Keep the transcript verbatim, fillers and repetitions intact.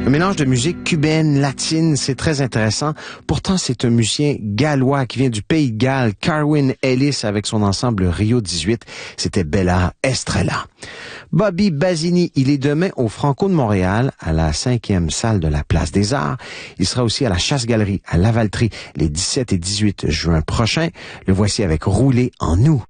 Un mélange de musique cubaine, latine, c'est très intéressant. Pourtant, c'est un musicien gallois qui vient du pays de Galles, Carwyn Ellis, avec son ensemble Rio dix-huit. C'était Bella Estrella. Bobby Basini, il est demain au Franco de Montréal, à la cinquième salle de la Place des Arts. Il sera aussi à la Chasse-Galerie, à Lavaltrie, les dix-sept et dix-huit juin prochains. Le voici avec Rouler en nous.